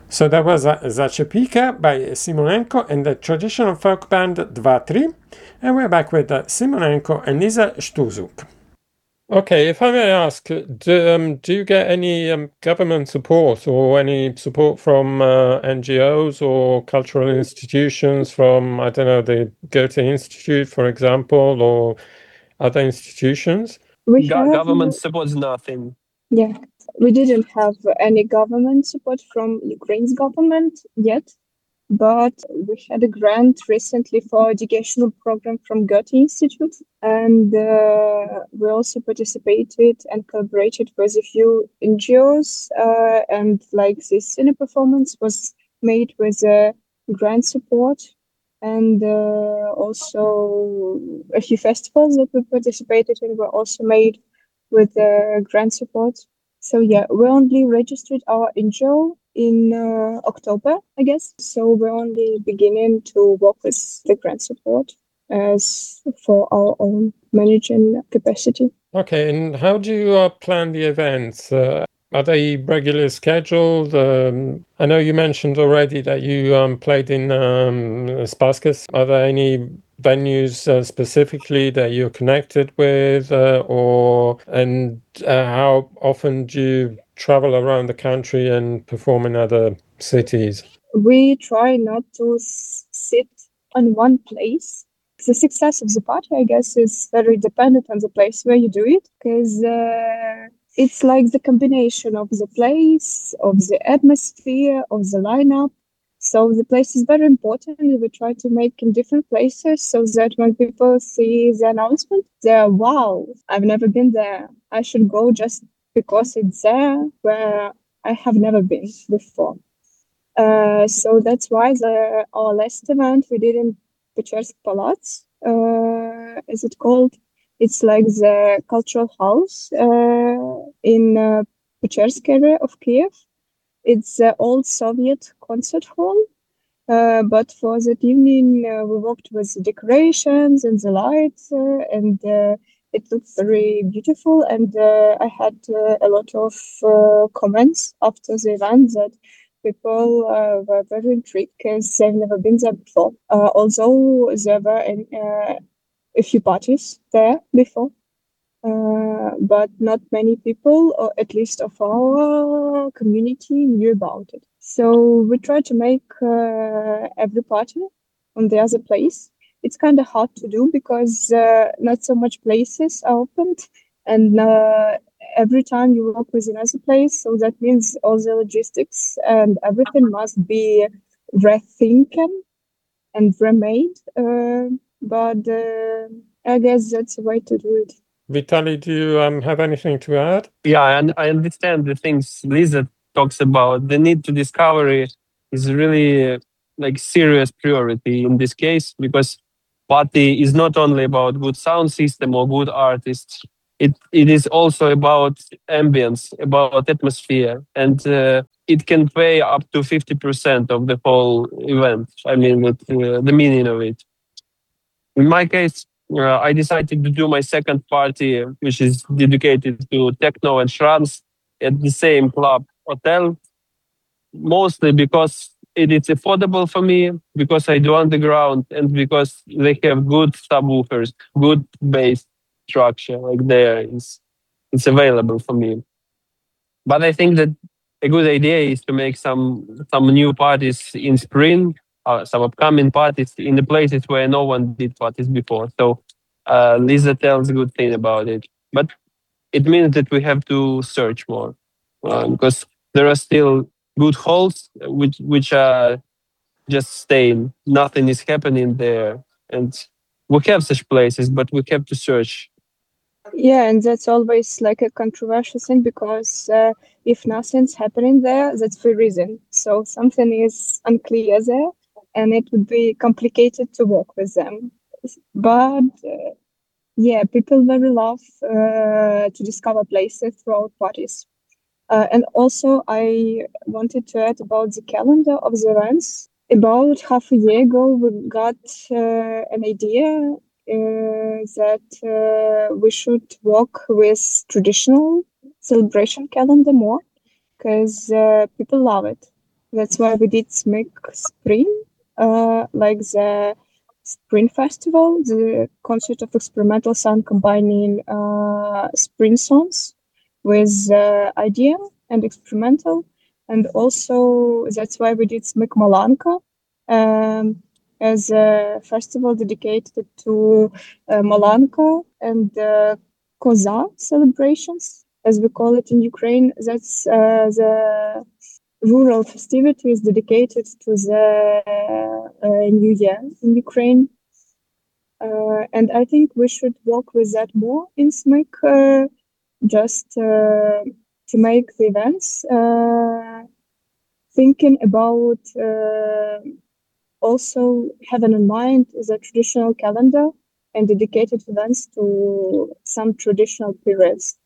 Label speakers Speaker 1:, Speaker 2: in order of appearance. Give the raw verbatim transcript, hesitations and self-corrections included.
Speaker 1: So that was uh, Zaczepica by Simonenko and the traditional folk band Dva Tri. And we're back with uh, Simonenko and Lisa Stuzuk. Okay, if I may ask, do, um, do you get any um, government support or any support from uh, N G Os or cultural institutions from, I don't know, the Goethe Institute, for example, or other institutions?
Speaker 2: We
Speaker 3: Go-
Speaker 2: have,
Speaker 3: government supports nothing.
Speaker 2: Yeah, we didn't have any government support from Ukraine's government yet, but we had a grant recently for educational program from Goethe Institute, and uh, we also participated and collaborated with a few N G Os, uh, and like this cine performance was made with uh, grant support, and uh, also a few festivals that we participated in were also made with uh, grant support. So yeah, we only registered our N G O in uh, October, I guess. So we're only beginning to work with the grant support as for our own managing capacity.
Speaker 1: Okay, and how do you uh, plan the events? Uh, are they regularly scheduled? Um, I know you mentioned already that you um, played in um, Spaskas. Are there any venues uh, specifically that you're connected with, uh, or and uh, how often do you travel around the country and perform in other cities?
Speaker 2: We try not to s- sit on one place. The success of the party, I guess, is very dependent on the place where you do it, because uh, it's like the combination of the place, of the atmosphere, of the lineup. So the place is very important. We try to make in different places so that when people see the announcement, they're, wow, I've never been there. I should go just because it's there where I have never been before. Uh, so that's why the our last event we did in Pechersk Palats, uh, is it called? It's like the cultural house uh, in uh, Pechersk area of Kiev. It's the old Soviet concert hall. Uh, but for that evening, uh, we worked with the decorations and the lights, uh, and uh, it looked very beautiful. And uh, I had uh, a lot of uh, comments after the event that people uh, were very intrigued because they've never been there before. Uh, although there were an, uh, a few parties there before, uh, but not many people, or at least of our community, knew about it. So we try to make uh, every party on the other place. It's kind of hard to do because uh, not so much places are opened, and uh, every time you work with another place, so that means all the logistics and everything must be rethinken and remade. Uh, but uh, I guess that's the way to do it.
Speaker 1: Vitaly, do you um, have anything to add?
Speaker 3: Yeah, and I understand the things Lisa talks about. The need to discovery is really uh, like serious priority in this case, because party is not only about good sound system or good artists. It it is also about ambience, about atmosphere, and uh, it can pay up to fifty percent of the whole event. I mean, it, uh, the meaning of it. In my case, uh, I decided to do my second party, which is dedicated to techno and trance at the same club hotel, mostly because it is affordable for me, because I do underground, and because they have good subwoofers, good bass structure. Like there, it's, it's available for me. But I think that a good idea is to make some some new parties in spring, uh, some upcoming parties in the places where no one did parties before. So uh, Lisa tells a good thing about it, but it means that we have to search more uh, because there are still good halls which which are just staying. Nothing is happening there, and we have such places, but we have to search.
Speaker 2: Yeah, and that's always like a controversial thing because uh, if nothing's happening there, that's the reason. So something is unclear there, and it would be complicated to work with them. But uh, yeah, people very love uh, to discover places throughout parties. Uh, and also, I wanted to add about the calendar of the events. About half a year ago, we got uh, an idea uh, that uh, we should work with traditional celebration calendar more because uh, people love it. That's why we did Smyk Spring, uh, like the Spring Festival, the concert of experimental sound combining uh, spring songs with uh, idea and experimental. And also, that's why we did Smyk Malanka um, as a festival dedicated to uh, Malanka and uh, Koza celebrations, as we call it in Ukraine. That's uh, the rural festivities dedicated to the uh, New Year in Ukraine. Uh, and I think we should work with that more in Smyk, uh, just uh, to make the events uh, thinking about uh, also having in mind the traditional calendar and dedicated events to some traditional periods.